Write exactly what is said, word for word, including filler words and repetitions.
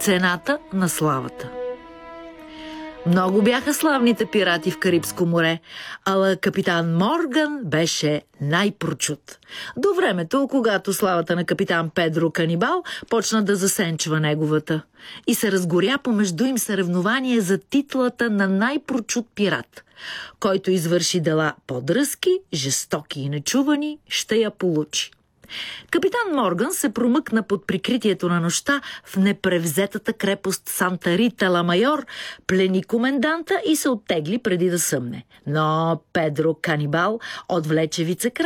Цената на славата. Много бяха славните пирати в Карибско море, ала капитан Морган беше най-прочут. До времето, когато славата на капитан Педро Канибал почна да засенчва неговата и се разгоря помежду им съревнование за титлата на най-прочут пират. Който извърши дела по-дръзки, жестоки и нечувани, ще я получи. Капитан Морган се промъкна под прикритието на нощта в непревзетата крепост Санта Рита ла Майор, плени коменданта и се оттегли преди да съмне. Но Педро Канибал отвлече вицекраля